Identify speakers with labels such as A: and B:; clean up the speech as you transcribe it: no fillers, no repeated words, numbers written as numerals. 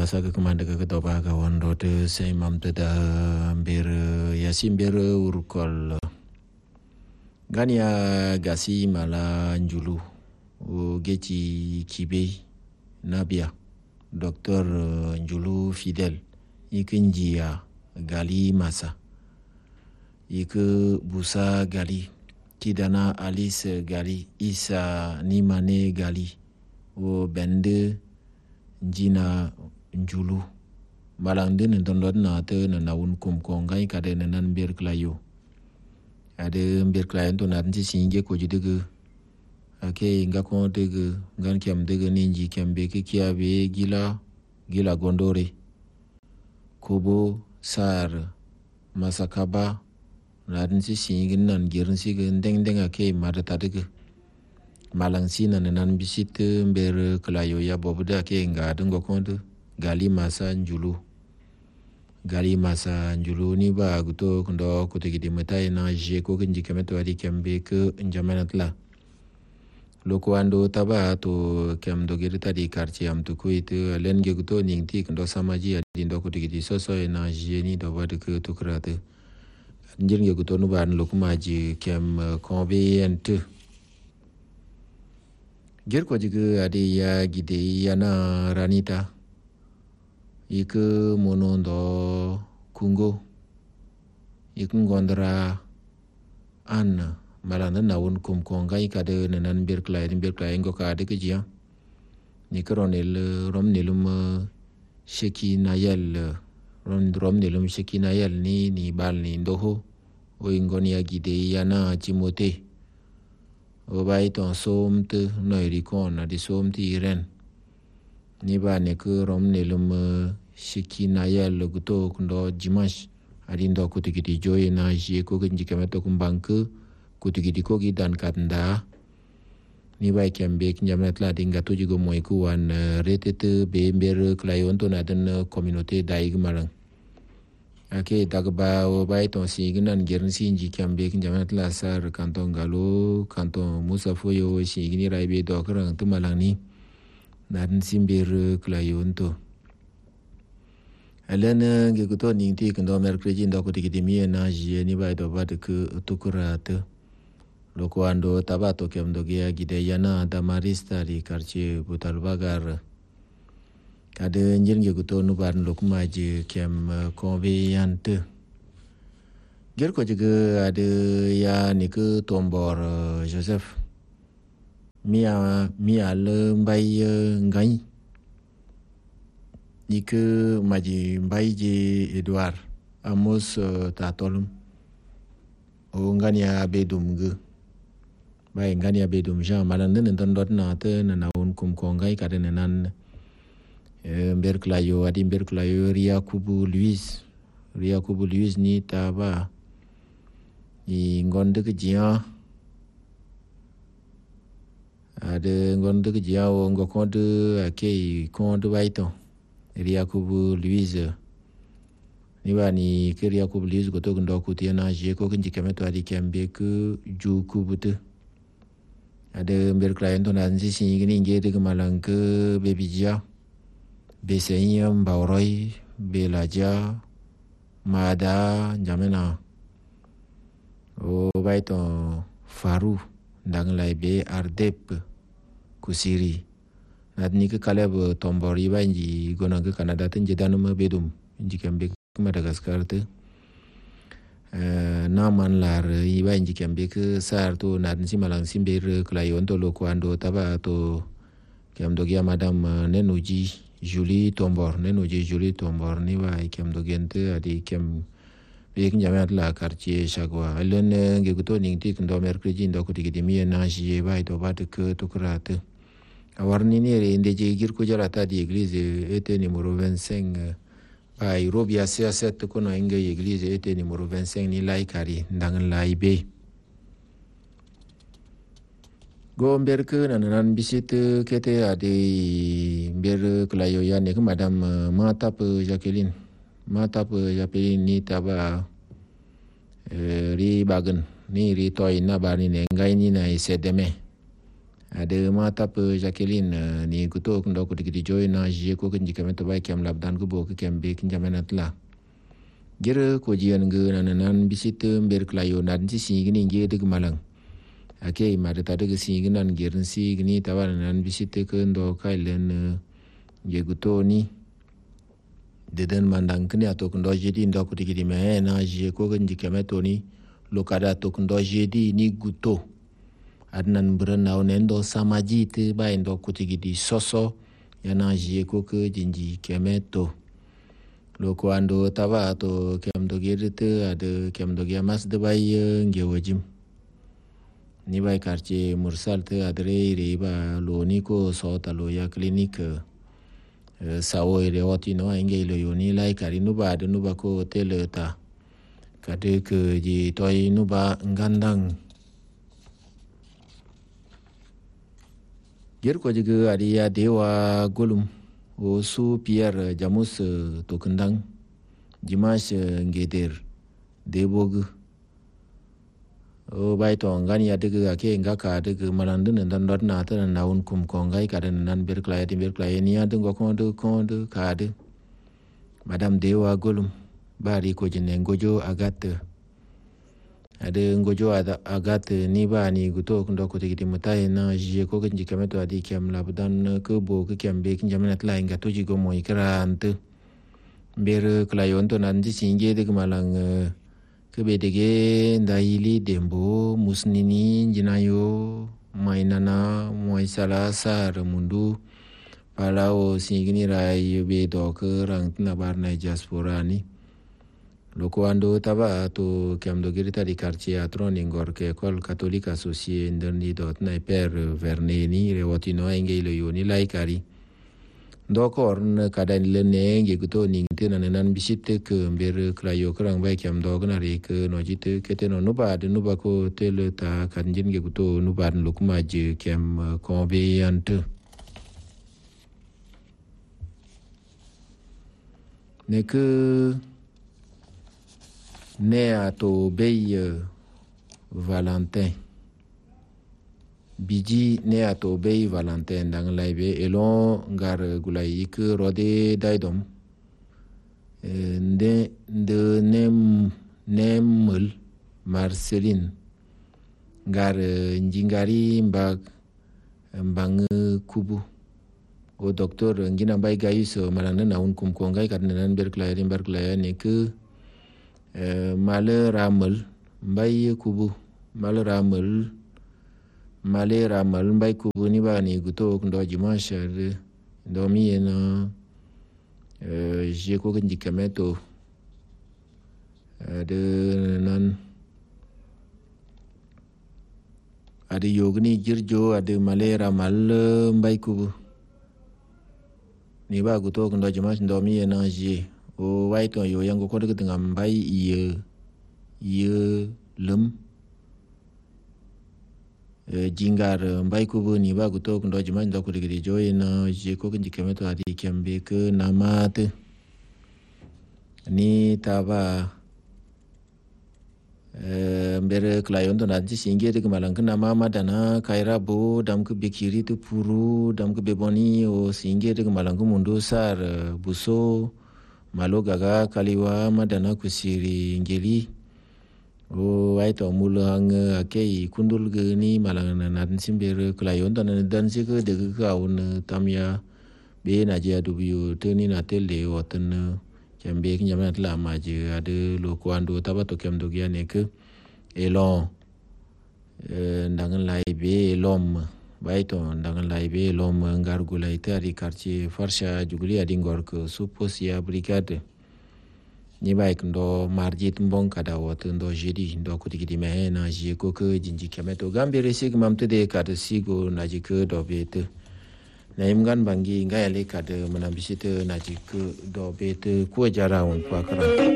A: masa ke kemanda ke toba ka wando te sai mam te da ber yasim ber urkol gania gasi mala njulu o gechi kibe nabia Dr. Njulu Fidel ikinjia gali masa iku busa gali kidana Alice gali Isa Nimane gali o bende njina njulu malande ne dondot na te na nawun kum kongai kade ne nan ber klayo ade ber klayo to na nti singe ko jidege ake nga ko dege ngan kiam dege ninji kiambe ke kiabe gila gondore kobo sar masakaba na nti singe nan gerin sige ndeng ake madata dege malangsi na nan bisit ber klayo ya bobuda ke nga dungo konde gali masa njulu ni ba guto kundo kutigidi metai na je ko kinji kemeto adi kembe ke njamanatla loko ando taba to kem dogiri tadi quartier am to kuite lenge guto ningti kundo samaji adi ndo kutigidi soso na je ni do bad ke to krate njirnge guto no ban lokumaji kem konbe ente Gerko juga ada ya gide yana ranita iku monondo kungo iku gondra an malana nawun kum kongai kade nanan berklay ngo kade kejia nikronel romnelum sheki nayel romnelum sheki nayel ni bal ni ndoho o ingoni ya gide yana chimote o bai ton somte noiri kon adi somte iren ni ba ne ku rom ne lum shiki na yel guto kundo jimash adi ndo kutigidi joy na je ko ginji kemeto kumbanke kutigidi ko gi dan katnda ni bai kembe kinjamet la dinga to jigo moy ku wan retete be ber klayon to na den communauté daig malang ake dagba o bai ton signan gerin sinji kambe kin jamat la sar kanton galo kanton musafo yo signi raibe do krang tumalani nan simbir klayon to alana ge guto ningti kendo merkredi ndo ko digidimi na je ni bai do bad ke tukurat loko ando tabato kem do ge gide yana damarista di quartier butalbagar kade njirnge guto nubar lokumaji kem konveyante gerko juga ada ya niku tombor Joseph mia lembai ngai niku maji mbai je Edward Amos tatolum o ngania bedum ge bai ngania bedum ja malan den dot na te na un kum kongai kade nan Berklayo adi berklayo Ria Kubu Luis ni taba i ngonde kejia ada ngonde kejia o ngokonde ake konde baito Ria Kubu Luis ni bani ke Ria Kubu Luis goto ndo kutiana je ko kinji kemeto adi kembe ke ju kubute ada berklayo to nanzi singini ngede ke malang ke bebijia Besenyam Bauroi Belaja Mada Jamena o baito Faru ndang lai be Ardep Kusiri nadni ke kaleb tombori banji gona ke Canada ten jedanu ma bedum inji kembe ke Madagascar te naman lar iba inji kembe ke sar to nadni si malang simber klayon to loko ando taba to kem dogia madam nenuji Julie Tombor ni wa ikem do gente adi ikem bekin jamat la quartier chagwa alen nge guto ningti ndo merkredi ndo ko digidi mi na je bai do bat ke tukrate awarni ni re inde je gir ko jarata di église était numéro 25 bai robia C7 ko no inge église était numéro 25 ni lai kari ndang lai be go berke nanan bisit kete ade ber klayo ya ne madam Matap Jacqueline ni taba ri bagen ni ri toy na bani ne ngai ni na isedeme ada mata pe Jacqueline ni kuto kundo kutikiti joy na je ko kinji kameto bai kem labdan ko bo kem be kinjamana tla jere ko jian ge nan bisit ber klayo nan si gini ge de malang ake ma ta de si gini nan gerin si gini taban nan bisit ko ndo kailen je kuto ni deden mandang kini ato kundo jedi ndo kutikiti me na je ko kinji kameto ni lokada to kundo jedi ni guto adnan berenau nendo samaji te ba ndo kutigidi soso yana jie ko ke jinji kemeto loko ando tava to kem do gerete ade kem do gemas de bay ngewajim ni bay quartier mursal te adre re ba lo niko so talo ya clinic sawo re wati no engelo yoni lai karinu ba de nu ba ko teleta kade ke ji toy nu ba ngandang ger ko jiga adiya dewa golum o su Pierre Jamus to kendang Dimash ngeder debog o bai to ngani ya diga ke ngaka diga malandun dan dot na ta na un kum ko ngai ka dan nan ber klaya ni adun go ko ka de madam dewa golum bari ko jine ngojo agate ade ngojo agate ni ba ni guto kundo ko tigi mutai na je ko kinji kameto adi kem labdan ko bo ko kem be kinja menat la inga to jigo mo ikrant ber klayon to nan ji singe de malang ke be dege ndaili dembo musnini jinayo mainana moisala sar mundu palao singini rai be do ko rang na bar na diaspora ni loko ando taba to kem do girita di quartier atron ingor ke école catholique associée nderni dot na per verneni rewotino engelo yoni laikari ndokor n kadan lene nge guto ningte nan bisite ke ber klayo krang bai kem do gna re ke no jite kete no nuba ko tele ta kanjin nge guto nuba lokuma je kem conveyante ne ke né à Tobey Valentin biji né à Tobey Valentin dans laibe elon ngar gulai ke rode daidom de nemul Marceline ngar njingari mbang kubu o docteur ngina bay gayus malana na un kum ko ngay kat nan berklaya ne ke male ramal mbay kubu male ramal mbay kubu ni ba ni guto ndo dimanche ndo mi na je ko ngi kameto de nan ade yogni jirjo ade male ramal mbay kubu ni ba guto ndo dimanche ndo mi na je o wai to yo yang ko de ngam bai ye lum jingar mbai ku ni ba ku to ndo jima ndo ku de joy na je ko kinji kemeto adi kembe ke namat ni taba mbere klayon to na ji singe de malang na mama dana kaira bo dam ku bekiri tu puru dam ku beboni o singe de malang ku mundu sar buso malo gaga kaliwa madana kusiri ngeli o waito mulang akei kundul geni malangana nan simbere klayon dan sike de gaun tamya be na je adubiu teni na tele woten kembe kinyamat la maje ade loko ando tabato kemdo giane ke elon ndangan laibe lom baito ndangan laibe lom ngar gulaite ari quartier farsha juguli adi ngor ko suposia brigade ni baik ndo marjit mbong kada wotu ndo jedi ndo kutikidi me na je ko ke jinji kemeto gambere sig mamte de kada sigo na je ke do bete na imgan bangi ngayale kada manambisite na je ke do bete ko jara on pakara